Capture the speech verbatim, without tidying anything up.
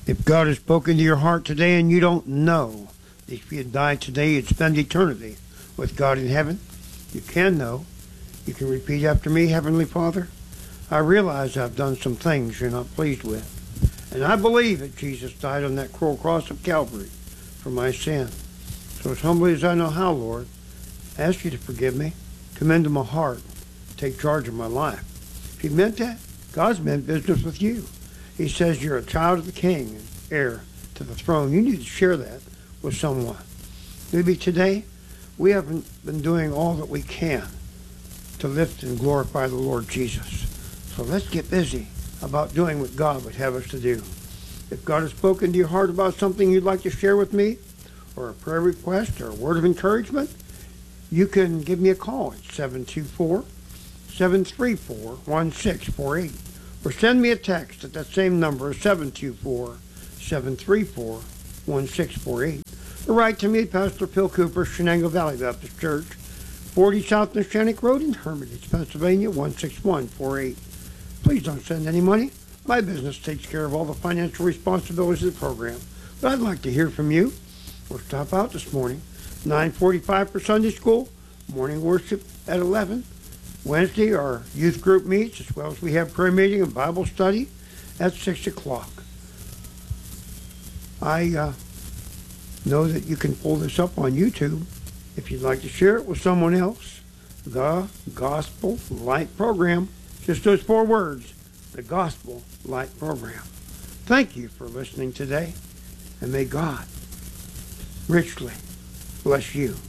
If God has spoken to your heart today and you don't know that if you had died today, you'd spend eternity with God in heaven, you can know. You can repeat after me. Heavenly Father, I realize I've done some things you're not pleased with. And I believe that Jesus died on that cruel cross of Calvary for my sin. So as humbly as I know how, Lord, I ask you to forgive me, come into my heart, take charge of my life. If you meant that, God's meant business with you. He says you're a child of the King and heir to the throne. You need to share that with someone. Maybe today we haven't been doing all that we can to lift and glorify the Lord Jesus. So let's get busy about doing what God would have us to do. If God has spoken to your heart about something you'd like to share with me, or a prayer request, or a word of encouragement, you can give me a call at seven two four, seven three four, one six four eight, or send me a text at that same number, seven two four, seven three four, one six four eight, or write to me, Pastor Phil Cooper, Shenango Valley Baptist Church, forty South Neshannock Road in Hermitage, Pennsylvania, one six one four eight. Please don't send any money. My business takes care of all the financial responsibilities of the program. But I'd like to hear from you. We'll stop out this morning, nine forty-five for Sunday school, morning worship at eleven. Wednesday, our youth group meets, as well as we have prayer meeting and Bible study at six o'clock. I uh, know that you can pull this up on YouTube if you'd like to share it with someone else. The Gospel Light Program. Just those four words, the Gospel Light Program. Thank you for listening today, and may God richly bless you.